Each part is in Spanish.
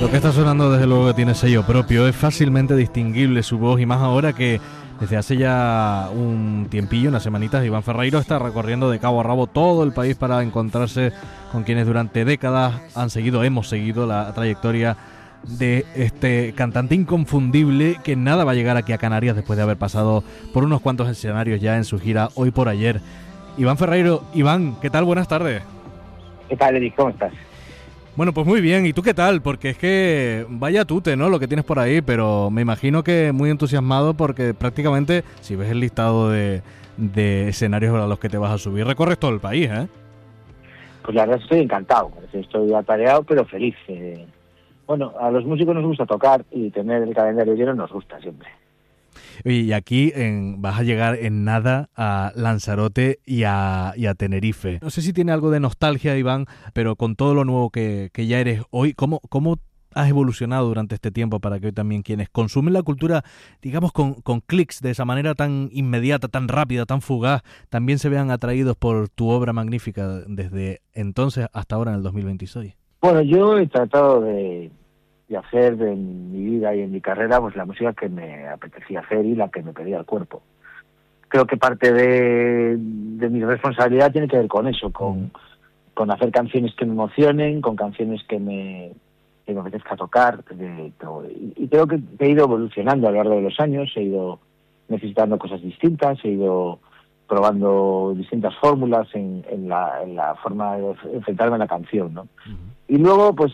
Lo que está sonando desde luego que tiene sello propio, es fácilmente distinguible su voz y más ahora que desde hace ya un tiempillo, unas semanitas, Iván Ferreiro está recorriendo de cabo a rabo todo el país para encontrarse con quienes durante décadas hemos seguido la trayectoria de este cantante inconfundible que nada va a llegar aquí a Canarias después de haber pasado por unos cuantos escenarios ya en su gira Hoy por Ayer. Iván Ferreiro, Iván, ¿qué tal? Buenas tardes. ¿Qué tal, Eric? ¿Cómo estás? Bueno, pues muy bien. ¿Y tú qué tal? Porque es que vaya tute, ¿no? Lo que tienes por ahí, pero me imagino que muy entusiasmado porque prácticamente, si ves el listado de escenarios a los que te vas a subir, recorres todo el país, ¿eh? Pues la verdad estoy encantado. Estoy atareado, pero feliz. Bueno, a los músicos nos gusta tocar y tener el calendario lleno nos gusta siempre. Y aquí vas a llegar en nada a Lanzarote y a Tenerife. No sé si tiene algo de nostalgia, Iván, pero con todo lo nuevo que ya eres hoy, ¿cómo has evolucionado durante este tiempo para que hoy también quienes consumen la cultura, digamos, con clics de esa manera tan inmediata, tan rápida, tan fugaz, también se vean atraídos por tu obra magnífica desde entonces hasta ahora en el 2026? Bueno, yo he tratado de hacer en mi vida y en mi carrera pues la música que me apetecía hacer y la que me pedía el cuerpo. Creo que parte de mi responsabilidad tiene que ver con eso, con hacer canciones que me emocionen, con canciones que me apetezca tocar, y creo que he ido evolucionando a lo largo de los años, he ido necesitando cosas distintas, he ido probando distintas fórmulas en la forma de enfrentarme a la canción, ¿no? Y luego pues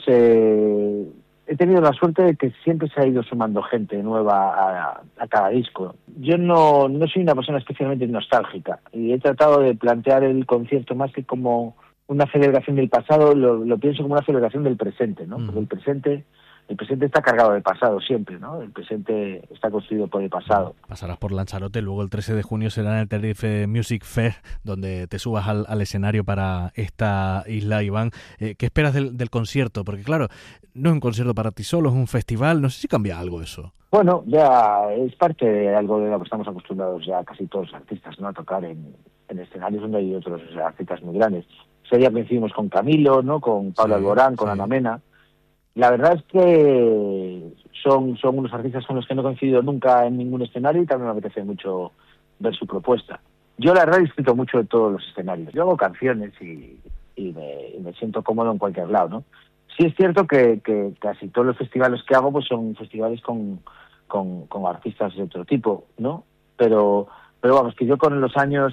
he tenido la suerte de que siempre se ha ido sumando gente nueva a cada disco. Yo no soy una persona especialmente nostálgica y he tratado de plantear el concierto más que como una celebración del pasado, lo pienso como una celebración del presente, ¿no? Porque el presente está cargado de pasado siempre, ¿no? El presente está construido por el pasado. Pasarás por Lanzarote, luego el 13 de junio será en el Tenerife Music Fest, donde te subas al escenario para esta isla, Iván. ¿Qué esperas del concierto? Porque claro, no es un concierto para ti solo, es un festival, no sé si cambia algo eso. Bueno, ya es parte de algo de lo que estamos acostumbrados ya casi todos los artistas, ¿no? A tocar en escenarios donde hay otros artistas muy grandes. Ese día coincidimos con Camilo, ¿no? Con Pablo Alborán, con Ana Mena. La verdad es que son unos artistas con los que no he coincidido nunca en ningún escenario y también me apetece mucho ver su propuesta. Yo la verdad disfruto mucho de todos los escenarios. Yo hago canciones y me siento cómodo en cualquier lado, ¿no? Sí es cierto que casi todos los festivales que hago pues son festivales con artistas de otro tipo, ¿no? Pero vamos, que yo con los años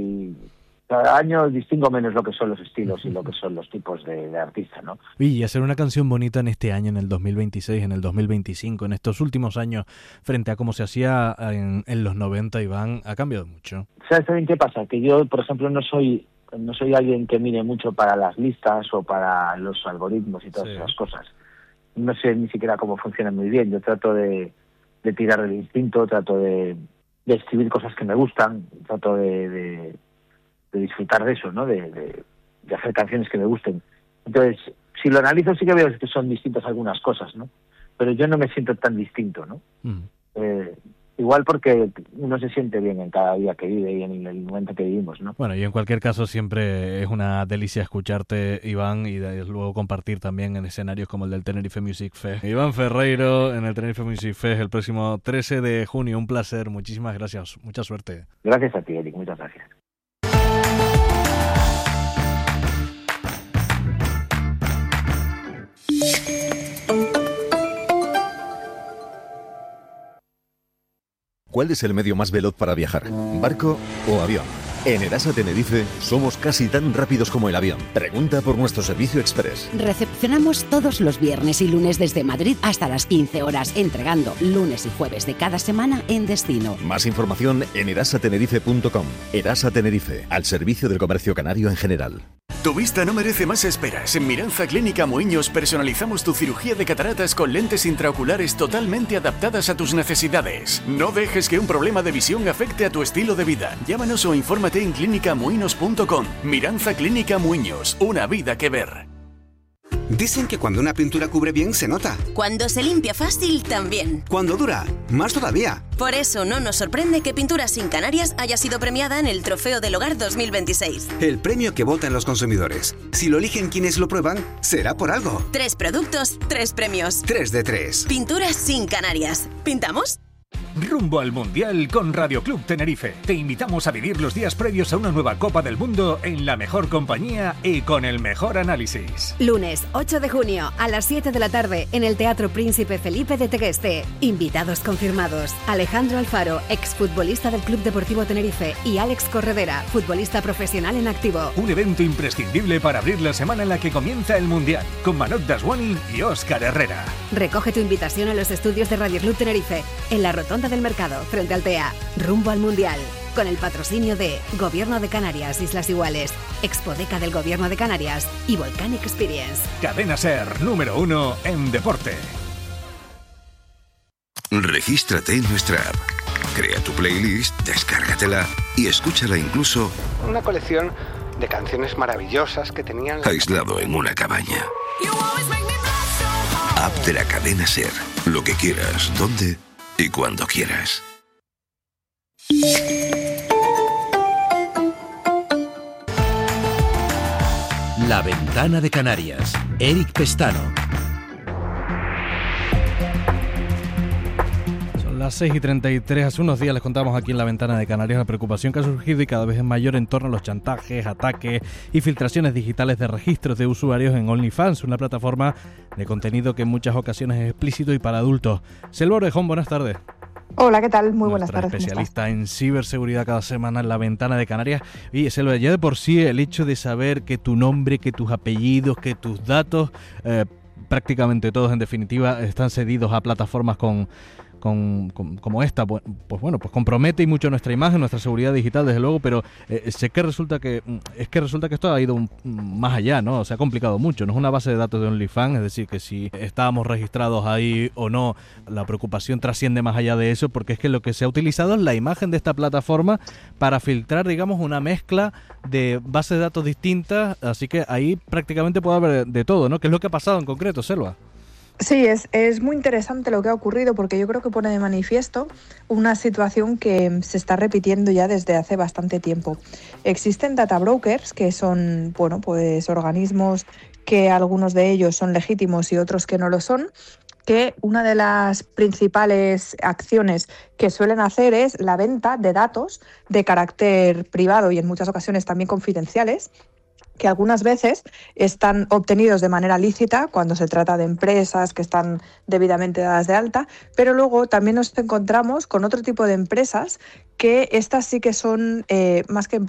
cada año distingo menos lo que son los estilos y lo que son los tipos de artista, ¿no? Y hacer una canción bonita en este año, en el 2026, en el 2025, en estos últimos años, frente a cómo se hacía en los 90, Iván, ha cambiado mucho. ¿Sabes también qué pasa? Que yo, por ejemplo, no soy alguien que mire mucho para las listas o para los algoritmos y todas esas cosas. No sé ni siquiera cómo funcionan muy bien. Yo trato de tirar del instinto, trato de escribir cosas que me gustan, trato de disfrutar de eso, ¿no? De hacer canciones que me gusten. Entonces, si lo analizo sí que veo que son distintas algunas cosas, ¿no? Pero yo no me siento tan distinto, ¿no? Igual porque uno se siente bien en cada día que vive y en el momento que vivimos, ¿no? Bueno, y en cualquier caso siempre es una delicia escucharte, Iván, y luego compartir también en escenarios como el del Tenerife Music Fest. Iván Ferreiro en el Tenerife Music Fest el próximo 13 de junio. Un placer, muchísimas gracias, mucha suerte. Gracias a ti, Eric, muchas gracias. ¿Cuál es el medio más veloz para viajar? ¿Barco o avión? En Erasa Tenerife somos casi tan rápidos como el avión. Pregunta por nuestro servicio express. Recepcionamos todos los viernes y lunes desde Madrid hasta las 15 horas, entregando lunes y jueves de cada semana en destino. Más información en erasatenerife.com. Erasa Tenerife, al servicio del comercio canario en general. Tu vista no merece más esperas. En Miranza Clínica Muiños personalizamos tu cirugía de cataratas con lentes intraoculares totalmente adaptadas a tus necesidades. No dejes que un problema de visión afecte a tu estilo de vida. Llámanos o infórmate en clinicamuinos.com. Miranza Clínica Muiños, una vida que ver. Dicen que cuando una pintura cubre bien se nota. Cuando se limpia fácil también. Cuando dura, más todavía. Por eso no nos sorprende que Pinturas Sin Canarias haya sido premiada en el Trofeo del Hogar 2026. El premio que votan los consumidores. Si lo eligen quienes lo prueban, será por algo. 3 productos, 3 premios. 3 de 3. Pinturas Sin Canarias. ¿Pintamos? Rumbo al Mundial con Radio Club Tenerife. Te invitamos a vivir los días previos a una nueva Copa del Mundo en la mejor compañía y con el mejor análisis. Lunes 8 de junio a las 7 de la tarde en el Teatro Príncipe Felipe de Tegueste. Invitados confirmados: Alejandro Alfaro, exfutbolista del Club Deportivo Tenerife, y Alex Corredera, futbolista profesional en activo. Un evento imprescindible para abrir la semana en la que comienza el Mundial, con Manot Daswani y Óscar Herrera. Recoge tu invitación a los estudios de Radio Club Tenerife, en la Rotonda del Mercado, frente al TEA. Rumbo al Mundial, con el patrocinio de Gobierno de Canarias, Islas Iguales, Expodeca del Gobierno de Canarias y Volcanic Experience. Cadena SER, número 1 en deporte. Regístrate en nuestra app. Crea tu playlist, descárgatela y escúchala incluso... Una colección de canciones maravillosas que tenían... aislado en una cabaña. App de la cadena SER. Lo que quieras, donde y cuando quieras. La Ventana de Canarias. Eric Pestano. Las 6:33, hace unos días les contamos aquí en La Ventana de Canarias la preocupación que ha surgido y cada vez es mayor en torno a los chantajes, ataques y filtraciones digitales de registros de usuarios en OnlyFans, una plataforma de contenido que en muchas ocasiones es explícito y para adultos. Selva Orejón, buenas tardes. Hola, ¿qué tal? Muy buenas tardes. Especialista en ciberseguridad cada semana en La Ventana de Canarias. Y Selva, ya de por sí el hecho de saber que tu nombre, que tus apellidos, que tus datos, prácticamente todos en definitiva, están cedidos a plataformas como esta, pues compromete y mucho nuestra imagen, nuestra seguridad digital, desde luego, pero sé que resulta que esto ha ido más allá, ¿no? Se ha complicado mucho, no es una base de datos de OnlyFans, es decir, que si estábamos registrados ahí o no, la preocupación trasciende más allá de eso, porque es que lo que se ha utilizado es la imagen de esta plataforma para filtrar, digamos, una mezcla de bases de datos distintas, así que ahí prácticamente puede haber de todo, ¿no? ¿Qué es lo que ha pasado en concreto, Selva? Sí, es muy interesante lo que ha ocurrido, porque yo creo que pone de manifiesto una situación que se está repitiendo ya desde hace bastante tiempo. Existen data brokers, que son, pues organismos que algunos de ellos son legítimos y otros que no lo son, que una de las principales acciones que suelen hacer es la venta de datos de carácter privado y en muchas ocasiones también confidenciales, que algunas veces están obtenidos de manera lícita cuando se trata de empresas que están debidamente dadas de alta, pero luego también nos encontramos con otro tipo de empresas que estas sí que son más que empresas,